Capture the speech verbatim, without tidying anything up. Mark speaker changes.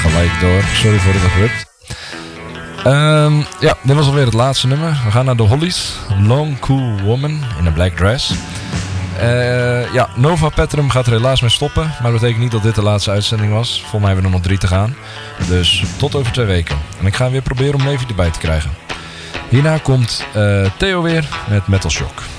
Speaker 1: gelijk door. Sorry voor het abrupt. Um, ja, dit was alweer het laatste nummer. We gaan naar de Hollies. Long Cool Woman in een black dress. Uh, ja, Nova Petrum gaat er helaas mee stoppen. Maar dat betekent niet dat dit de laatste uitzending was. Volgens mij hebben we er nog drie te gaan. Dus tot over twee weken. En ik ga weer proberen om Levi erbij te krijgen. Hierna komt uh, Theo weer met Metal Shock.